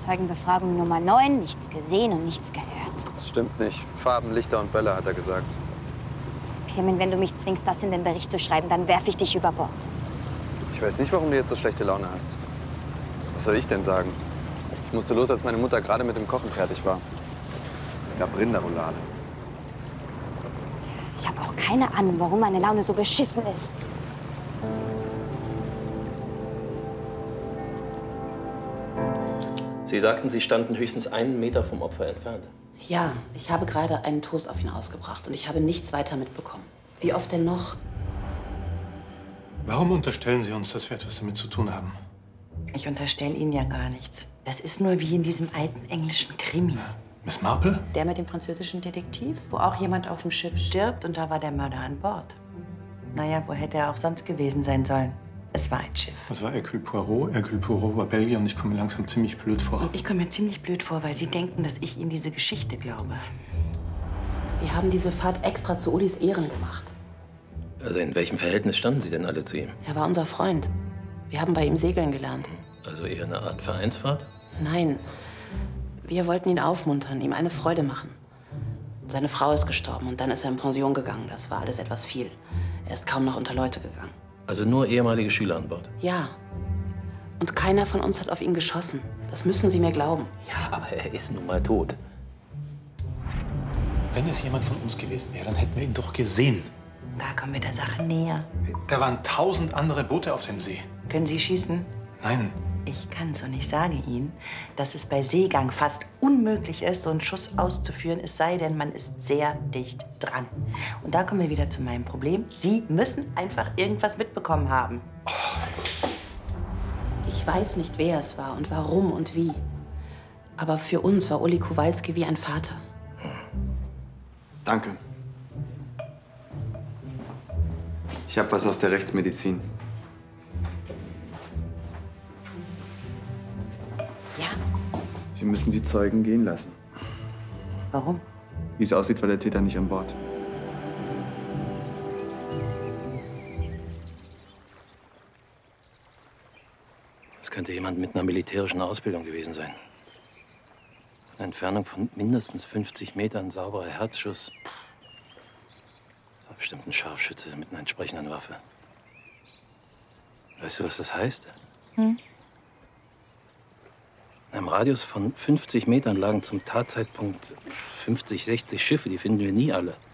Zeugenbefragung Nummer 9, nichts gesehen und nichts gehört. Das stimmt nicht. Farben, Lichter und Bälle, hat er gesagt. Pirmin, wenn du mich zwingst, das in den Bericht zu schreiben, dann werfe ich dich über Bord. Ich weiß nicht, warum du jetzt so schlechte Laune hast. Was soll ich denn sagen? Ich musste los, als meine Mutter gerade mit dem Kochen fertig war. Es gab Rinderroulade. Ich habe auch keine Ahnung, warum meine Laune so beschissen ist. Sie sagten, Sie standen höchstens 1 Meter vom Opfer entfernt. Ja, ich habe gerade einen Toast auf ihn ausgebracht und ich habe nichts weiter mitbekommen. Wie oft denn noch? Warum unterstellen Sie uns, dass wir etwas damit zu tun haben? Ich unterstelle Ihnen ja gar nichts. Das ist nur wie in diesem alten englischen Krimi. Miss Marple? Der mit dem französischen Detektiv, wo auch jemand auf dem Schiff stirbt und da war der Mörder an Bord. Naja, wo hätte er auch sonst gewesen sein sollen? Es war ein Schiff. Das war Hercule Poirot. Hercule Poirot war Belgier und ich komme mir langsam ziemlich blöd vor. Ich komme mir ziemlich blöd vor, weil Sie denken, dass ich Ihnen diese Geschichte glaube. Wir haben diese Fahrt extra zu Ulis Ehren gemacht. Also in welchem Verhältnis standen Sie denn alle zu ihm? Er war unser Freund. Wir haben bei ihm segeln gelernt. Also eher eine Art Vereinsfahrt? Nein, wir wollten ihn aufmuntern, ihm eine Freude machen. Seine Frau ist gestorben und dann ist er in Pension gegangen. Das war alles etwas viel. Er ist kaum noch unter Leute gegangen. Also nur ehemalige Schüler an Bord? Ja. Und keiner von uns hat auf ihn geschossen. Das müssen Sie mir glauben. Ja, aber er ist nun mal tot. Wenn es jemand von uns gewesen wäre, dann hätten wir ihn doch gesehen. Da kommen wir der Sache näher. Da waren 1000 andere Boote auf dem See. Können Sie schießen? Nein. Ich kann's und ich sage Ihnen, dass es bei Seegang fast unmöglich ist, so einen Schuss auszuführen, es sei denn, man ist sehr dicht dran. Und da kommen wir wieder zu meinem Problem. Sie müssen einfach irgendwas mitbekommen haben. Ich weiß nicht, wer es war und warum und wie. Aber für uns war Uli Kowalski wie ein Vater. Danke. Ich habe was aus der Rechtsmedizin. Ja. Wir müssen die Zeugen gehen lassen. Warum? Wie es aussieht, war der Täter nicht an Bord. Das könnte jemand mit einer militärischen Ausbildung gewesen sein. Eine Entfernung von mindestens 50 Metern, sauberer Herzschuss. Das war bestimmt ein Scharfschütze mit einer entsprechenden Waffe. Weißt du, was das heißt? Hm? In einem Radius von 50 Metern lagen zum Tatzeitpunkt 50, 60 Schiffe. Die finden wir nie alle.